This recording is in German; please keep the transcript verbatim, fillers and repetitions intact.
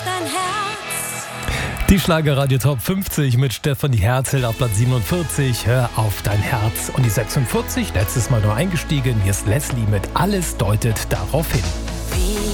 dein Herz. Die Schlagerradio Top fünfzig mit Stefanie Herzl auf Platz siebenundvierzig. Hör auf dein Herz. Und die sechsundvierzig, letztes Mal nur eingestiegen. Hier ist Leslie mit Alles deutet darauf hin.